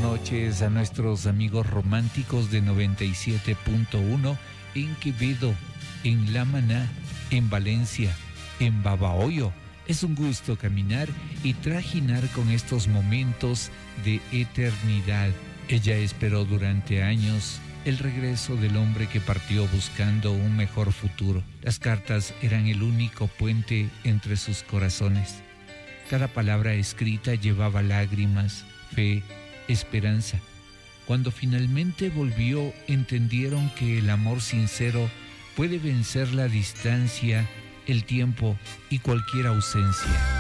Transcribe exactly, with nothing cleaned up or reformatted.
noches a nuestros amigos románticos de noventa y siete punto uno en Quevedo, en La Maná, en Valencia, en Babahoyo. Es un gusto caminar y trajinar con estos momentos de eternidad. Ella esperó durante años el regreso del hombre que partió buscando un mejor futuro. Las cartas eran el único puente entre sus corazones. Cada palabra escrita llevaba lágrimas, fe, esperanza. Cuando finalmente volvió, entendieron que el amor sincero puede vencer la distancia, el tiempo y cualquier ausencia.